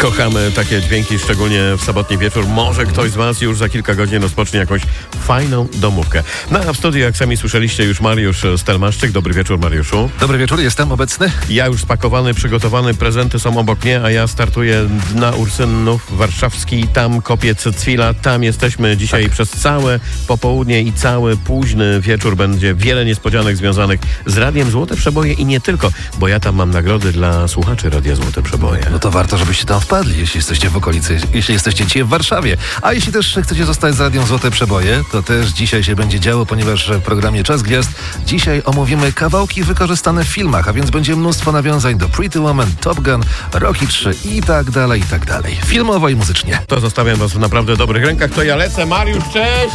Kochamy takie dźwięki, szczególnie w sobotni wieczór. Może ktoś z Was już za kilka godzin rozpocznie jakąś fajną domówkę. No a w studiu, jak sami słyszeliście, już Mariusz Stelmaszczyk. Dobry wieczór, Mariuszu. Dobry wieczór, jestem obecny. Ja już spakowany, przygotowany, prezenty są obok mnie, a ja startuję na Ursynów Warszawski, tam kopię Cecwila, tam jesteśmy dzisiaj przez całe popołudnie i cały późny wieczór. Będzie wiele niespodzianek związanych z Radiem Złote Przeboje i nie tylko, bo ja tam mam nagrody dla słuchaczy Radia Złote Przeboje. No to warto, żebyście tam wpadli, jeśli jesteście w okolicy, jeśli jesteście dzisiaj w Warszawie. A jeśli też chcecie zostać z Radiem Złote Przeboje, to też dzisiaj się będzie działo, ponieważ w programie Czas Gwiazd dzisiaj omówimy kawałki wykorzystane w filmach, a więc będzie mnóstwo nawiązań do Pretty Woman, Top Gun, Rocky 3 i tak dalej, i tak dalej. Filmowo i muzycznie. To zostawiam Was w naprawdę dobrych rękach. To ja lecę. Mariusz, cześć!